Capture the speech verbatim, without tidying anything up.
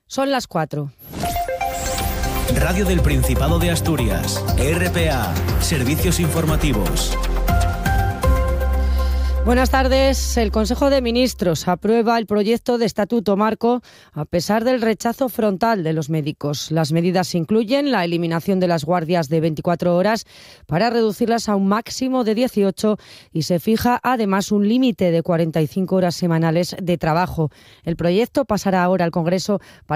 Son las cuatro. Radio del Principado de Asturias, R P A, Servicios Informativos. Buenas tardes. El Consejo de Ministros aprueba el proyecto de Estatuto Marco a pesar del rechazo frontal de los médicos. Las medidas incluyen la eliminación de las guardias de veinticuatro horas para reducirlas a un máximo de dieciocho y se fija además un límite de cuarenta y cinco horas semanales de trabajo. El proyecto pasará ahora al Congreso para